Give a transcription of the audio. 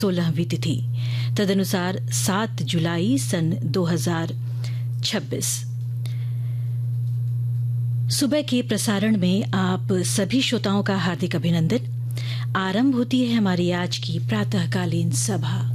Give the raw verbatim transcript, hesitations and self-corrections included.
सोलहवीं तिथि, तदनुसार सात जुलाई सन दो हजार छब्बीस। सुबह के प्रसारण में आप सभी श्रोताओं का हार्दिक अभिनंदन। आरंभ होती है हमारी आज की प्रातःकालीन सभा।